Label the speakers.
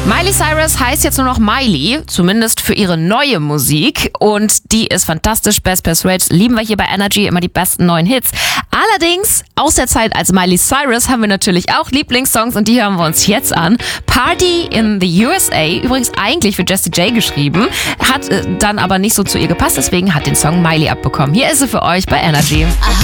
Speaker 1: Miley Cyrus heißt jetzt nur noch Miley, zumindest für ihre neue Musik. Und die ist fantastisch. Best Persuade lieben wir hier bei Energy, immer die besten neuen Hits. Allerdings, aus der Zeit als Miley Cyrus haben wir natürlich auch Lieblingssongs und die hören wir uns jetzt an. Party in the USA, übrigens eigentlich für Jessie J geschrieben, hat dann aber nicht so zu ihr gepasst, deswegen hat den Song Miley abbekommen. Hier ist sie für euch bei Energy.